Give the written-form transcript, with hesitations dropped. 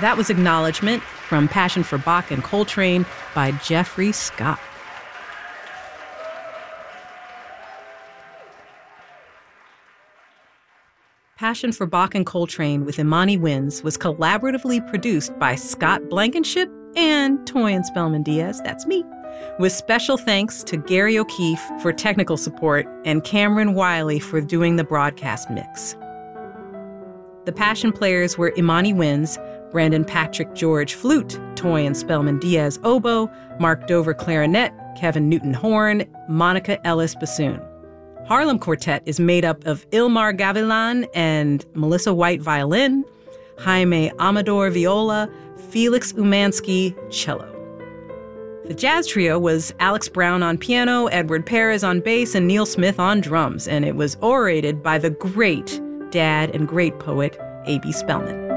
That was Acknowledgement from Passion for Bach and Coltrane by Jeffrey Scott. Passion for Bach and Coltrane with Imani Winds was collaboratively produced by Scott Blankenship and Toyin Spellman Diaz, that's me, with special thanks to Gary O'Keefe for technical support and Cameron Wiley for doing the broadcast mix. The Passion players were Imani Winds, Brandon Patrick George flute, Toyin Spellman Diaz oboe, Mark Dover clarinet, Kevin Newton horn, Monica Ellis bassoon. Harlem Quartet is made up of Ilmar Gavilan and Melissa White violin, Jaime Amador viola, Felix Umansky cello. The jazz trio was Alex Brown on piano, Edward Perez on bass, and Neil Smith on drums, and it was orated by the great dad and great poet A.B. Spellman.